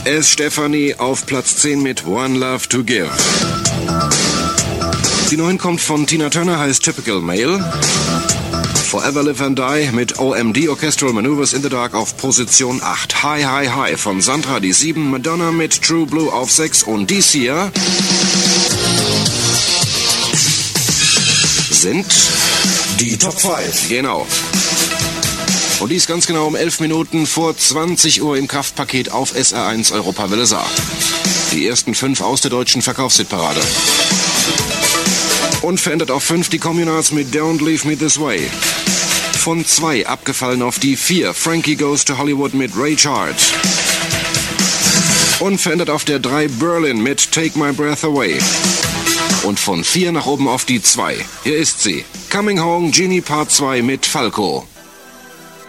S. Stefanie auf Platz 10 mit One Love to Give. Die 9 kommt von Tina Turner, heißt Typical Male. Forever Live and Die mit OMD, Orchestral Maneuvers in the Dark, auf Position 8. Hi, Hi, Hi von Sandra, die 7. Madonna mit True Blue auf 6. Und dies hier sind die Top 5. Genau. Und dies ganz genau um 11 Minuten vor 20 Uhr im Kraftpaket auf SR1 Europawelle Saar. Die ersten 5 aus der deutschen Verkaufshitparade. Unverändert auf 5 die Communards mit Don't Leave Me This Way. Von 2 abgefallen auf die 4 Frankie Goes to Hollywood mit Ray Charles. Unverändert auf der 3 Berlin mit Take My Breath Away. Und von 4 nach oben auf die 2. Hier ist sie. Coming Home, Genie Part 2 mit Falco.